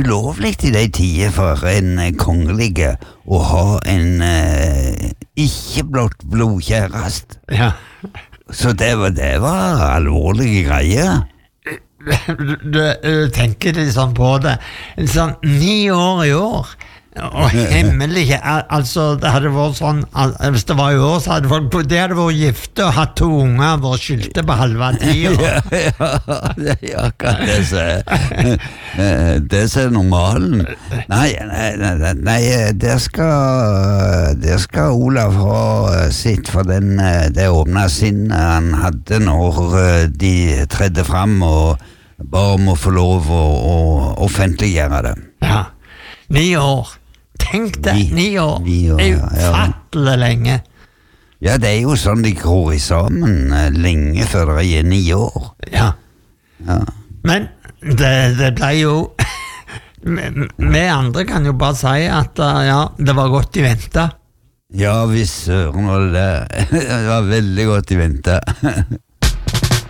ulovlig I de tider for en kongelige å ha en ikke blott blodkjærest. Ja. Så det var alvorlige greier. Du tenker liksom på det. Sånn 9 år I år. Og hemmelig, altså det hadde vært sånn, hvis det var I år, så hadde folk, det hadde vært gifte og hatt 2 unger og skilte på halve tida. Ja, kan det se. Det ser normalen. Nei, der skal Olav ha sitt for det åpne sinnet han hadde når de tredde fram og ba om å få lov å offentliggjøre det. Ja, 9 år. Tenk det, 9 år. 9 år, det ufattelig lenge. Ja, det jo sånn de går sammen lenge før det 9 år. Ja. Men det ble jo vi andre kan jo bare si at det var godt I ventet. Ja, visst søren var det. Det var veldig godt I ventet.